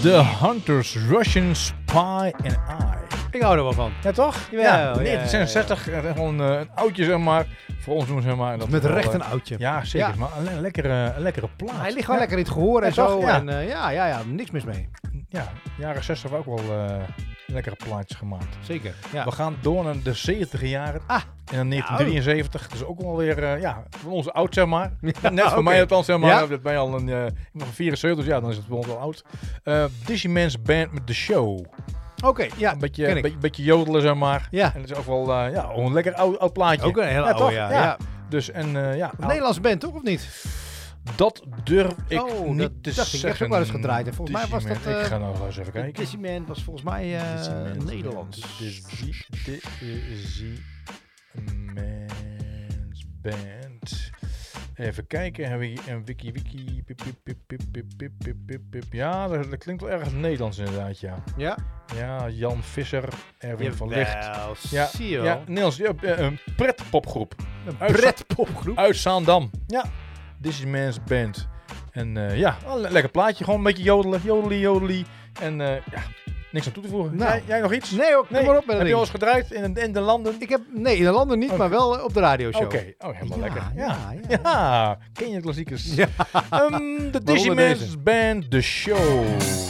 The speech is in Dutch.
The Hunters, Russian Spy and I. Ik hou er wel van. Ja, toch? Jawel, Ja, ja, 1966. Gewoon een oudje, zeg maar. Voor ons doen, zeg maar. Dat Met wel, recht een oudje. Ja, zeker. Ja. Maar een lekkere plaat. Hij ligt gewoon lekker in het gehoor en Ja, zo. toch? Ja. En ja, niks mis mee. Ja, jaren 60 hebben we ook wel lekkere plaatjes gemaakt. Zeker. Ja. We gaan door naar de 70 jaren. Ah. En dan 1973. Dus ook wel weer, van onze oud, zeg maar. Net voor oké. mij althans, zeg maar. Ja? Dat ben je al ik ben van 74, ja, dan is het voor ons wel oud. Dizzyman's Band met The Show. Oké, ja. Een beetje jodelen, zeg maar. Ja. En het is ook wel een lekker oud plaatje. Ook een hele Ja, oude, toch? ja. Dus, en Een Nederlands band, toch? Of niet? dat durf ik Oh, niet dat te dacht ik. Ik zeggen. heb het ook wel eens gedraaid. En volgens mij was dat... Ik ga nou eens even kijken. Dizzyman was volgens mij Nederlands. Dizzyman's Band. Even kijken, hebben we hier een wiki. Ja, dat klinkt wel erg Nederlands inderdaad, ja. Ja? Ja, Jan Visser, Erwin van Licht. Ja, zie je wel. Ja, Nederlands, een pretpopgroep. Een pretpopgroep. Uit Zaandam. Ja, Dizzyman's Band. En een lekker plaatje, gewoon een beetje jodeli. En niks aan toe te voegen. Nou. Jij nog iets? Nee hoor, kom maar op met Heb een je al eens gedraaid in de landen? Nee, in de landen niet, maar wel op de radioshow. Oké, helemaal Ja, lekker. ja. Ja, ken je de klassiekers? Ja. De Dizzyman's Band, The Show.